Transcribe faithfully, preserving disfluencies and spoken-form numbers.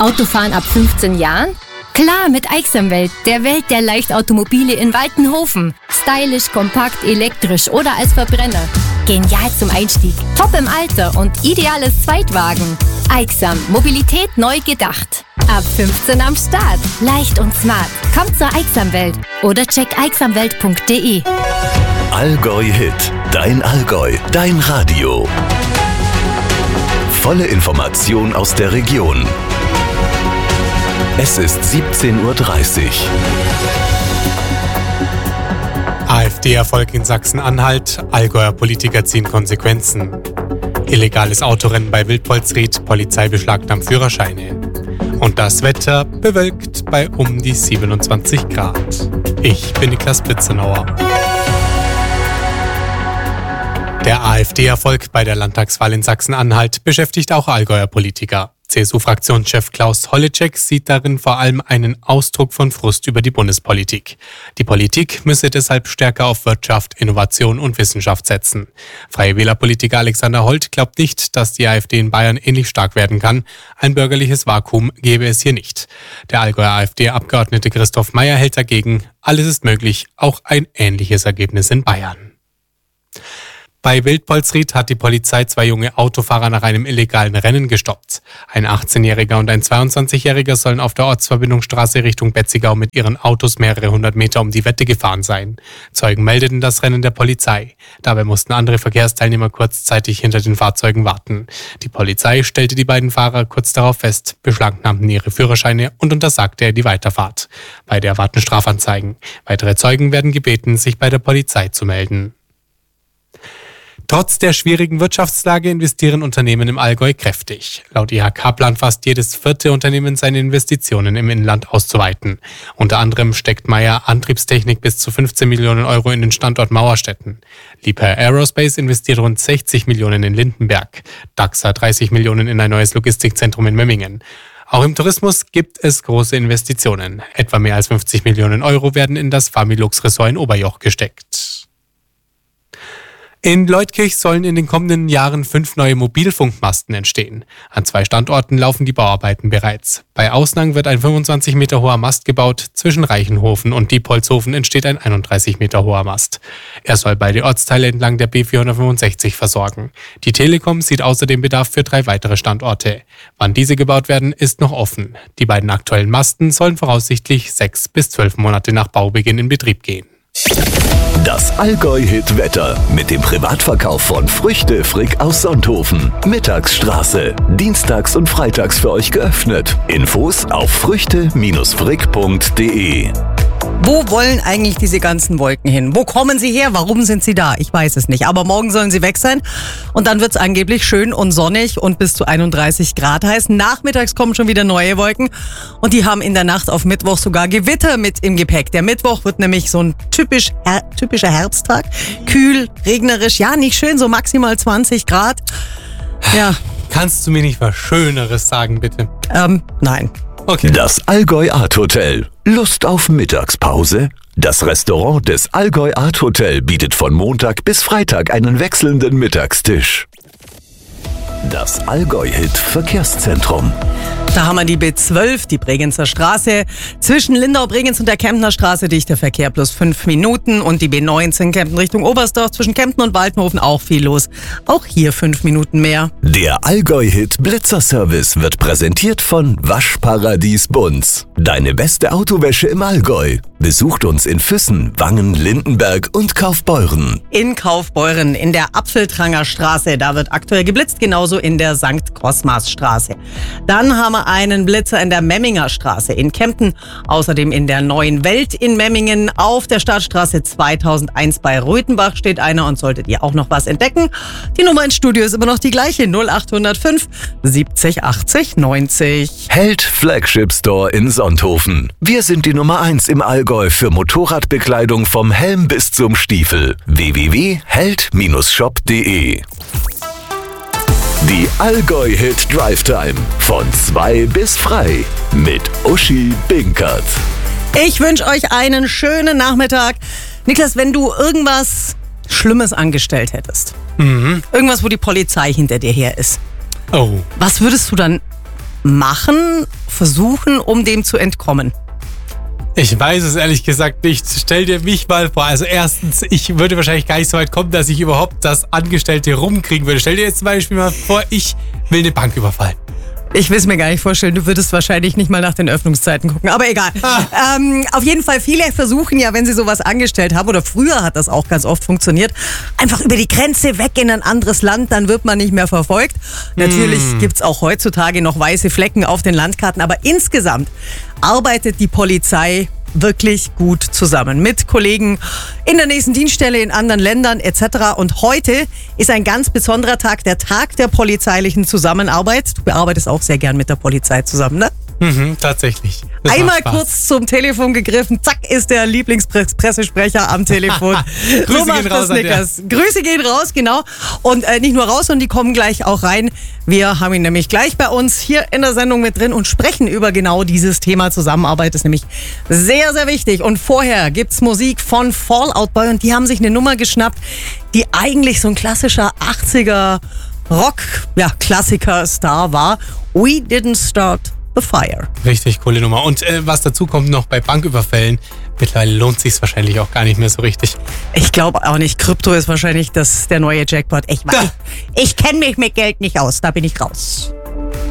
Autofahren ab fünfzehn Jahren? Klar, mit Aixamwelt, der Welt der Leichtautomobile in Waltenhofen. Stylisch, kompakt, elektrisch oder als Verbrenner. Genial zum Einstieg, top im Alter und ideales Zweitwagen. Aixam, Mobilität neu gedacht. Ab fünfzehn am Start. Leicht und smart. Kommt zur Aixamwelt oder check aixamwelt punkt de. Allgäu Hit. Dein Allgäu. Dein Radio. Volle Information aus der Region. Es ist siebzehn Uhr dreißig. AfD-Erfolg in Sachsen-Anhalt. Allgäuer Politiker ziehen Konsequenzen. Illegales Autorennen bei Wildpolsried. Polizei beschlagnahmt Führerscheine. Und das Wetter bewölkt bei um die siebenundzwanzig Grad. Ich bin Niklas Blitzenauer. Der AfD-Erfolg bei der Landtagswahl in Sachsen-Anhalt beschäftigt auch Allgäuer Politiker. C S U-Fraktionschef Klaus Holleczek sieht darin vor allem einen Ausdruck von Frust über die Bundespolitik. Die Politik müsse deshalb stärker auf Wirtschaft, Innovation und Wissenschaft setzen. Freie Wähler-Politiker Alexander Holt glaubt nicht, dass die AfD in Bayern ähnlich stark werden kann. Ein bürgerliches Vakuum gäbe es hier nicht. Der Allgäuer AfD-Abgeordnete Christoph Meyer hält dagegen, alles ist möglich, auch ein ähnliches Ergebnis in Bayern. Bei Wildpolsried hat die Polizei zwei junge Autofahrer nach einem illegalen Rennen gestoppt. Ein achtzehnjähriger und ein zweiundzwanzigjähriger sollen auf der Ortsverbindungsstraße Richtung Betzigau mit ihren Autos mehrere hundert Meter um die Wette gefahren sein. Zeugen meldeten das Rennen der Polizei. Dabei mussten andere Verkehrsteilnehmer kurzzeitig hinter den Fahrzeugen warten. Die Polizei stellte die beiden Fahrer kurz darauf fest, beschlagnahmten ihre Führerscheine und untersagte die Weiterfahrt. Beide erwarten Strafanzeigen. Weitere Zeugen werden gebeten, sich bei der Polizei zu melden. Trotz der schwierigen Wirtschaftslage investieren Unternehmen im Allgäu kräftig. Laut I H K plant fast jedes vierte Unternehmen seine Investitionen im Inland auszuweiten. Unter anderem steckt Meyer Antriebstechnik bis zu fünfzehn Millionen Euro in den Standort Mauerstetten. Liebherr Aerospace investiert rund sechzig Millionen in Lindenberg. Daxa dreißig Millionen in ein neues Logistikzentrum in Memmingen. Auch im Tourismus gibt es große Investitionen. Etwa mehr als fünfzig Millionen Euro werden in das Familux-Ressort in Oberjoch gesteckt. In Leutkirch sollen in den kommenden Jahren fünf neue Mobilfunkmasten entstehen. An zwei Standorten laufen die Bauarbeiten bereits. Bei Ausnang wird ein fünfundzwanzig Meter hoher Mast gebaut. Zwischen Reichenhofen und Diepholzhofen entsteht ein einunddreißig Meter hoher Mast. Er soll beide Ortsteile entlang der B vierhundertfünfundsechzig versorgen. Die Telekom sieht außerdem Bedarf für drei weitere Standorte. Wann diese gebaut werden, ist noch offen. Die beiden aktuellen Masten sollen voraussichtlich sechs bis zwölf Monate nach Baubeginn in Betrieb gehen. Das Allgäu-Hit-Wetter mit dem Privatverkauf von Früchte Frick aus Sonthofen. Mittagsstraße. Dienstags und freitags für euch geöffnet. Infos auf früchte Frick punkt de. Wo wollen eigentlich diese ganzen Wolken hin? Wo kommen sie her? Warum sind sie da? Ich weiß es nicht. Aber morgen sollen sie weg sein. Und dann wird es angeblich schön und sonnig und bis zu einunddreißig Grad heiß. Nachmittags kommen schon wieder neue Wolken. Und die haben in der Nacht auf Mittwoch sogar Gewitter mit im Gepäck. Der Mittwoch wird nämlich so ein typisch, her- typischer Herbsttag. Kühl, regnerisch. Ja, nicht schön, so maximal zwanzig Grad. Ja. Kannst du mir nicht was Schöneres sagen, bitte? Ähm, nein. Okay. Das Allgäu Art Hotel. Lust auf Mittagspause? Das Restaurant des Allgäu Art Hotel bietet von Montag bis Freitag einen wechselnden Mittagstisch. Das Allgäu-Hit Verkehrszentrum. Da haben wir die B zwölf, die Bregenzer Straße. Zwischen Lindau-Bregenz und der Kemptner Straße dichter Verkehr plus fünf Minuten. Und die B neunzehn Kempten Richtung Oberstdorf zwischen Kempten und Waltenhofen auch viel los. Auch hier fünf Minuten mehr. Der Allgäu-Hit Blitzerservice wird präsentiert von Waschparadies Bunz. Deine beste Autowäsche im Allgäu. Besucht uns in Füssen, Wangen, Lindenberg und Kaufbeuren. In Kaufbeuren, in der Apfeltranger Straße, da wird aktuell geblitzt, genauso in der Sankt Cosmas Straße. Dann haben wir einen Blitzer in der Memminger Straße in Kempten, außerdem in der Neuen Welt in Memmingen. Auf der Stadtstraße zweitausendeins bei Röthenbach steht einer und solltet ihr auch noch was entdecken. Die Nummer ins Studio ist immer noch die gleiche, null acht null fünf siebzig achtzig neunzig. Held Flagship Store in Sonthofen. Wir sind die Nummer eins im Allgäu für Motorradbekleidung vom Helm bis zum Stiefel. w w w punkt held shop punkt de. Die Allgäu-Hit Drive Time von zwei bis frei mit Uschi Binkert. Ich wünsche euch einen schönen Nachmittag. Niklas, wenn du irgendwas Schlimmes angestellt hättest, Mhm. irgendwas, wo die Polizei hinter dir her ist, Oh. was würdest du dann machen, versuchen, um dem zu entkommen? Ich weiß es ehrlich gesagt nicht. Stell dir mich mal vor. Also erstens, ich würde wahrscheinlich gar nicht so weit kommen, dass ich überhaupt das Angestellte rumkriegen würde. Stell dir jetzt zum Beispiel mal vor, ich will eine Bank überfallen. Ich will es mir gar nicht vorstellen, du würdest wahrscheinlich nicht mal nach den Öffnungszeiten gucken, aber egal. Ah. Ähm, auf jeden Fall, viele versuchen ja, wenn sie sowas angestellt haben, oder früher hat das auch ganz oft funktioniert, einfach über die Grenze weg in ein anderes Land, dann wird man nicht mehr verfolgt. Natürlich mm. gibt es auch heutzutage noch weiße Flecken auf den Landkarten, aber insgesamt arbeitet die Polizei wirklich gut zusammen mit Kollegen in der nächsten Dienststelle, in anderen Ländern et cetera. Und heute ist ein ganz besonderer Tag, der Tag der polizeilichen Zusammenarbeit. Du bearbeitest auch sehr gern mit der Polizei zusammen, ne? Mhm, tatsächlich. Das Einmal kurz zum Telefon gegriffen, zack, ist der Lieblingspressesprecher am Telefon. Grüße so gehen raus. Grüße gehen raus, genau. Und äh, nicht nur raus, sondern die kommen gleich auch rein. Wir haben ihn nämlich gleich bei uns hier in der Sendung mit drin und sprechen über genau dieses Thema Zusammenarbeit. Das ist nämlich sehr, sehr wichtig. Und vorher gibt's Musik von Fall Out Boy und die haben sich eine Nummer geschnappt, die eigentlich so ein klassischer achtziger Rock, ja, Klassiker-Star war. We Didn't Start The Fire. Richtig coole Nummer. Und äh, was dazu kommt noch bei Banküberfällen, mittlerweile lohnt sich wahrscheinlich auch gar nicht mehr so richtig. Ich glaube auch nicht. Krypto ist wahrscheinlich das, der neue Jackpot. Ich, ich, ich kenne mich mit Geld nicht aus, da bin ich raus.